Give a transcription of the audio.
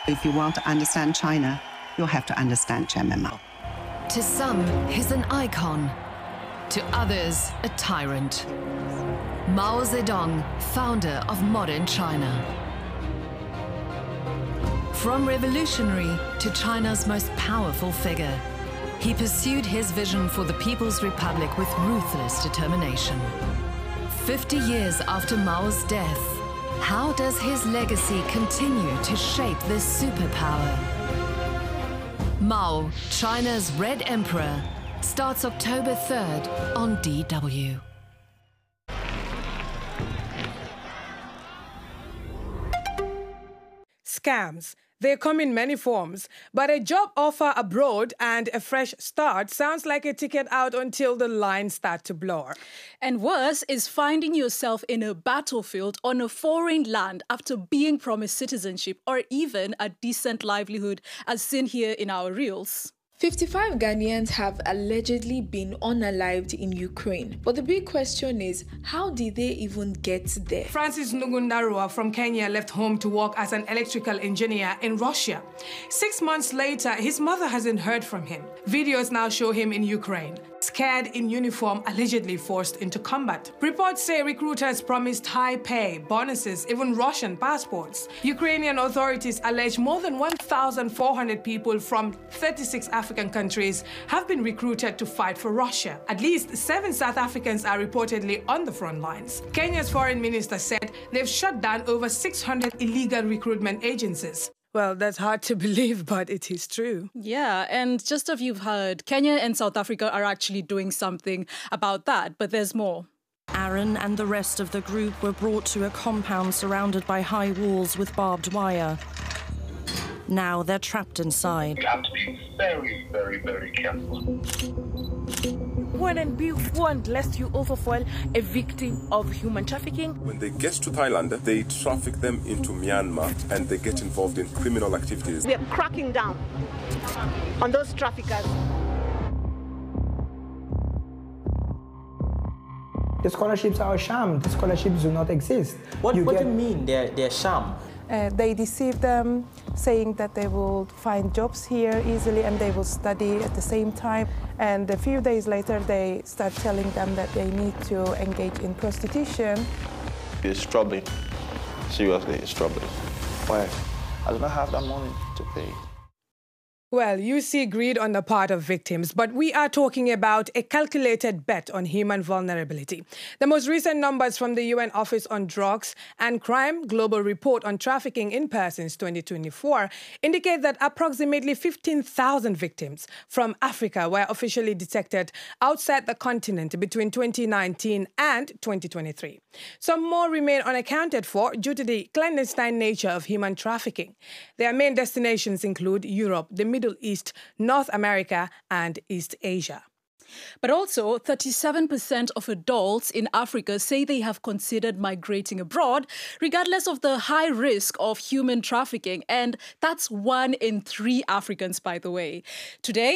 If you want to understand China, you'll have to understand Chairman Mao. To some, he's an icon. To others, a tyrant. Mao Zedong, founder of modern China. From revolutionary to China's most powerful figure, he pursued his vision for the People's Republic with ruthless determination. 50 years after Mao's death, how does his legacy continue to shape this superpower? Mao, China's Red Emperor, starts October 3rd on DW. Scams. They come in many forms, but a job offer abroad and a fresh start sounds like a ticket out until the lines start to blur. And worse is finding yourself in a battlefield on a foreign land after being promised citizenship or even a decent livelihood, as seen here in our reels. 55 Ghanaians have allegedly been unalived in Ukraine. But the big question is, how did they even get there? Francis Ngundarua from Kenya left home to work as an electrical engineer in Russia. 6 months later, his mother hasn't heard from him. Videos now show him in Ukraine, scared in uniform, allegedly forced into combat. Reports say recruiters promised high pay, bonuses, even Russian passports. Ukrainian authorities allege more than 1,400 people from 36 African countries have been recruited to fight for Russia. At least 7 South Africans are reportedly on the front lines. Kenya's foreign minister said they've shut down over 600 illegal recruitment agencies. Well, that's hard to believe, but it is true. Yeah, and just as you've heard, Kenya and South Africa are actually doing something about that, but there's more. Aaron and the rest of the group were brought to a compound surrounded by high walls with barbed wire. Now they're trapped inside. You have to be very, very, very careful. Warn and be warned lest you also fall a victim of human trafficking. When they get to Thailand, they traffic them into Myanmar and they get involved in criminal activities. We are cracking down on those traffickers. The scholarships are a sham. The scholarships do not exist. What do you mean they're sham? They deceive them, saying that they will find jobs here easily and they will study at the same time. And a few days later, they start telling them that they need to engage in prostitution. It's troubling. Seriously, it's troubling. Why? I do not have that money to pay. Well, you see greed on the part of victims, but we are talking about a calculated bet on human vulnerability. The most recent numbers from the UN Office on Drugs and Crime Global Report on Trafficking in Persons 2024 indicate that approximately 15,000 victims from Africa were officially detected outside the continent between 2019 and 2023. Some more remain unaccounted for due to the clandestine nature of human trafficking. Their main destinations include Europe, the Middle East, North America, and East Asia. But also, 37% of adults in Africa say they have considered migrating abroad, regardless of the high risk of human trafficking. And that's 1 in 3 Africans, by the way. Today,